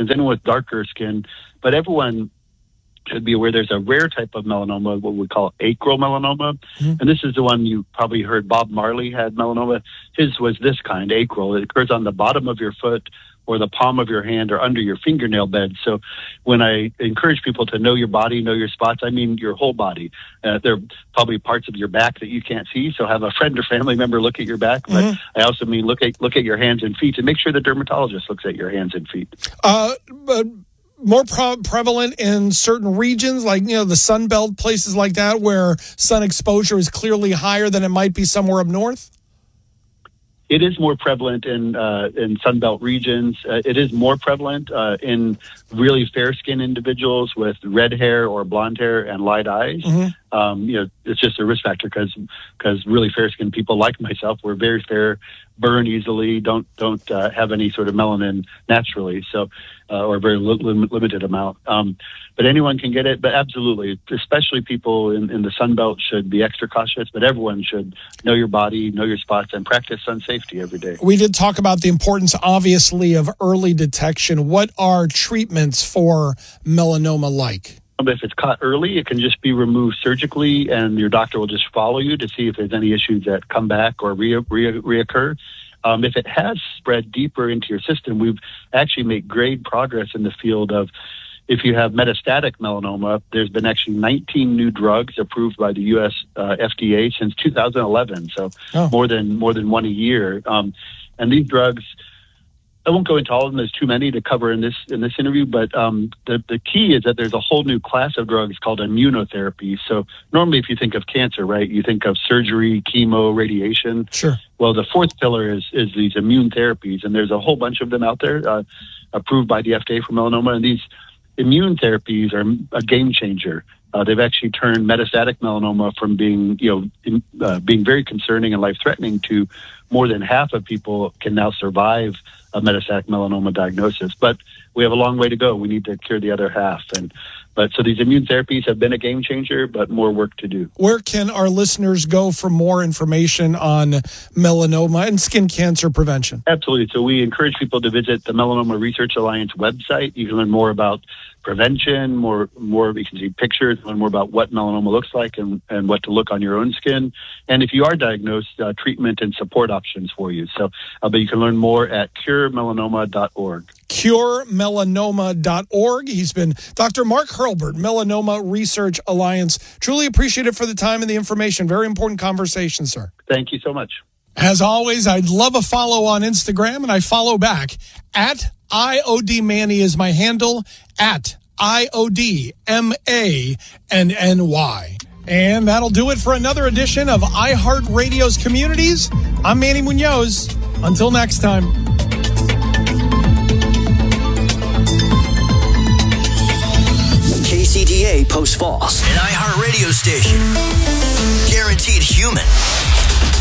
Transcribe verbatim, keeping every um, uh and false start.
complexions, anyone with darker skin, but everyone should be aware there's a rare type of melanoma, what we call acral melanoma. Mm-hmm. And this is the one you probably heard Bob Marley had melanoma. His was this kind, acral. It occurs on the bottom of your foot or the palm of your hand or under your fingernail bed. So when I encourage people to know your body, know your spots, I mean your whole body. Uh, there are probably parts of your back that you can't see, so have a friend or family member look at your back. But mm-hmm. I also mean look at look at your hands and feet, and make sure the dermatologist looks at your hands and feet. Uh, but more pro- prevalent in certain regions, like, you know, the Sun Belt, places like that, where sun exposure is clearly higher than it might be somewhere up north? It is more prevalent in uh, in Sunbelt regions. Uh, it is more prevalent uh, in really fair-skinned individuals with red hair or blonde hair and light eyes. Mm-hmm. Um, you know, it's just a risk factor because because really fair-skinned people like myself, we're very fair, burn easily, don't don't uh, have any sort of melanin naturally, so uh, or a very li- lim- limited amount. Um, but anyone can get it. But absolutely, especially people in, in the Sun Belt should be extra cautious. But everyone should know your body, know your spots, and practice sun safety every day. We did talk about the importance, obviously, of early detection. What are treatments for melanoma like? If it's caught early, it can just be removed surgically, and your doctor will just follow you to see if there's any issues that come back or re- re- reoccur. Um, if it has spread deeper into your system, we've actually made great progress in the field of, if you have metastatic melanoma, there's been actually nineteen new drugs approved by the U S uh, F D A since two thousand eleven, so oh. more than more than one a year. Um, and these drugs, I won't go into all of them. There's too many to cover in this in this interview. But um, the the key is that there's a whole new class of drugs called immunotherapy. So normally, if you think of cancer, right, you think of surgery, chemo, radiation. Sure. Well, the fourth pillar is is these immune therapies, and there's a whole bunch of them out there uh, approved by the F D A for melanoma. And these immune therapies are a game changer. Uh, they've actually turned metastatic melanoma from being, you know, in, uh, being very concerning and life-threatening to more than half of people can now survive a metastatic melanoma diagnosis. But we have a long way to go. We need to cure the other half. And but so these immune therapies have been a game changer, but more work to do. Where can our listeners go for more information on melanoma and skin cancer prevention? Absolutely. So we encourage people to visit the Melanoma Research Alliance website. You can learn more about prevention, more, more, you can see pictures, learn more about what melanoma looks like and, and what to look on your own skin. And if you are diagnosed, uh, treatment and support options for you. So, uh, but you can learn more at cure melanoma dot org. cure melanoma dot org. He's been Doctor Mark Hurlbert, Melanoma Research Alliance. Truly appreciate it for the time and the information. Very important conversation, sir. Thank you so much. As always, I'd love a follow on Instagram, and I follow back. At I O D Manny is my handle, at I O D M A N N Y. And that'll do it for another edition of iHeartRadio's Communities. I'm Manny Munoz. Until next time. K C D A Post Falls, an iHeartRadio station. Guaranteed human.